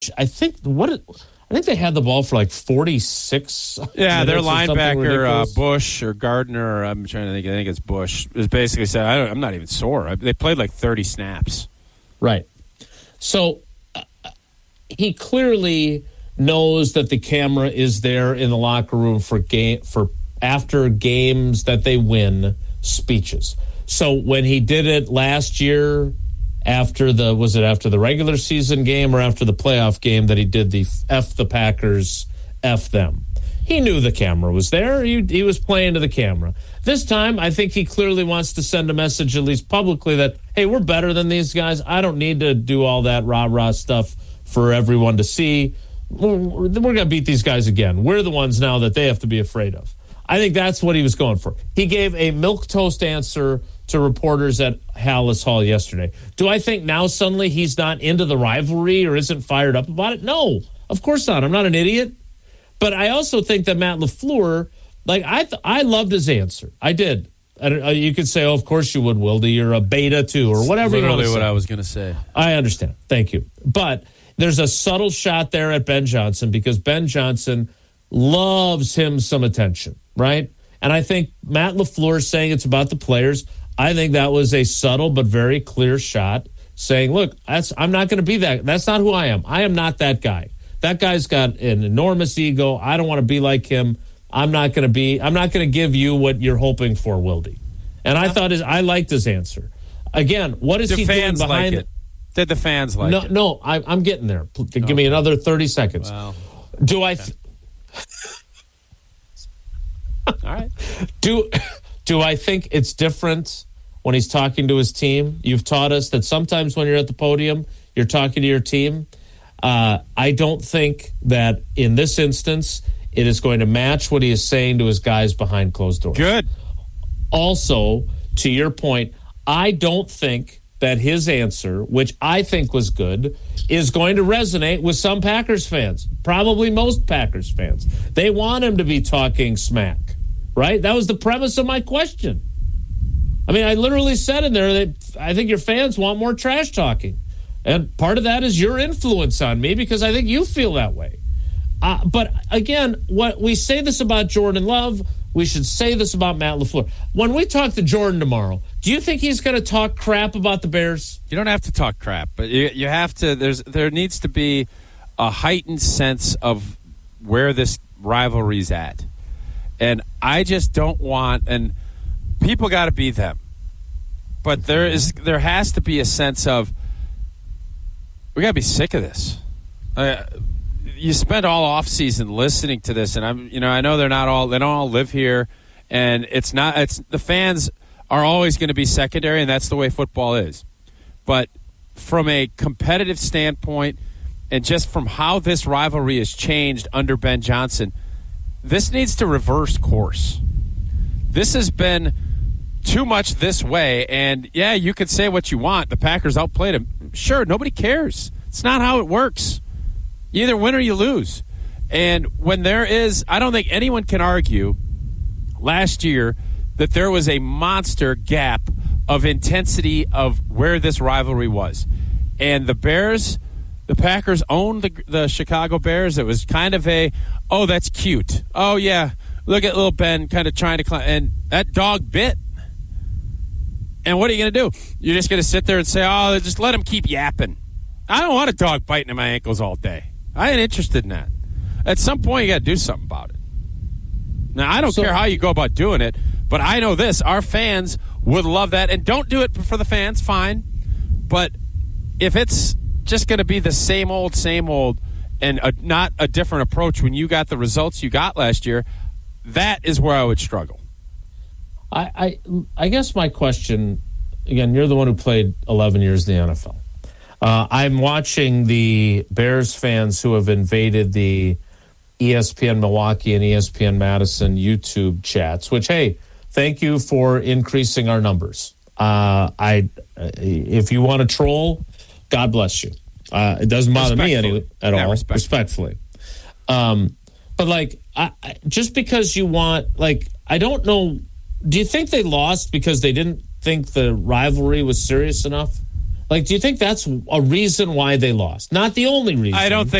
I think they had the ball for like 46. Yeah, their linebacker Bush or Gardner. I'm trying to think. I think it's Bush. Is basically said, I'm not even sore. They played like 30 snaps. Right. So he clearly knows that the camera is there in the locker room for after games that they win speeches. So when he did it last year, after the regular season game or after the playoff game that he did the F the Packers, F them. He knew the camera was there. He was playing to the camera. This time, I think he clearly wants to send a message, at least publicly, that, hey, we're better than these guys. I don't need to do all that rah-rah stuff for everyone to see. We're going to beat these guys again. We're the ones now that they have to be afraid of. I think that's what he was going for. He gave a milquetoast answer to reporters at Halas Hall yesterday. Do I think now suddenly he's not into the rivalry or isn't fired up about it? No, of course not. I'm not an idiot. But I also think that Matt LaFleur, I loved his answer. I did. You could say, oh, of course you would, Wilde. You're a beta too, or whatever. Literally what I was going to say. I understand. Thank you. But there's a subtle shot there at Ben Johnson because Ben Johnson loves him some attention, right? And I think Matt LaFleur saying it's about the players, I think that was a subtle but very clear shot saying, look, I'm not going to be that. That's not who I am. I am not that guy. That guy's got an enormous ego. I don't want to be like him. I'm not going to give you what you're hoping for, Wilde. And I liked his answer. Again, what is he doing behind it? Did the fans like it? No, I'm getting there. Give me another 30 seconds. Wow. Do I... All right. Do I think it's different when he's talking to his team? You've taught us that sometimes when you're at the podium, you're talking to your team. I don't think that in this instance it is going to match what he is saying to his guys behind closed doors. Good. Also, to your point, I don't think that his answer, which I think was good, is going to resonate with some Packers fans, probably most Packers fans. They want him to be talking smack, right? That was the premise of my question. I mean, I literally said in there that I think your fans want more trash talking. And part of that is your influence on me because I think you feel that way. But again, what we say this about Jordan Love, we should say this about Matt LaFleur. When we talk to Jordan tomorrow, do you think he's going to talk crap about the Bears? You don't have to talk crap, but you have to. There needs to be a heightened sense of where this rivalry's at, and I just don't want. And people got to be them, but there has to be a sense of we got to be sick of this. You spent all off season listening to this, and I know they don't all live here, and the fans are always going to be secondary, and that's the way football is. But from a competitive standpoint, and just from how this rivalry has changed under Ben Johnson, this needs to reverse course. This has been too much this way, and yeah, you could say what you want. The Packers outplayed them. Sure, nobody cares. It's not how it works. You either win or you lose. And when I don't think anyone can argue last year that there was a monster gap of intensity of where this rivalry was. And the Packers owned the Chicago Bears. It was kind of oh, that's cute. Oh, yeah, look at little Ben kind of trying to climb. And that dog bit. And what are you going to do? You're just going to sit there and say, oh, just let him keep yapping. I don't want a dog biting at my ankles all day. I ain't interested in that. At some point, you got to do something about it. Now, I don't care how you go about doing it, but I know this. Our fans would love that. And don't do it for the fans, fine. But if it's just going to be the same old, and not a different approach when you got the results you got last year, that is where I would struggle. I guess my question, again, you're the one who played 11 years in the NFL. I'm watching the Bears fans who have invaded the ESPN Milwaukee and ESPN Madison YouTube chats, which, hey, thank you for increasing our numbers. If you want to troll, God bless you. It doesn't bother me at all, respectfully. But, just because you want, I don't know, do you think they lost because they didn't think the rivalry was serious enough? Like, do you think that's a reason why they lost? Not the only reason. I don't think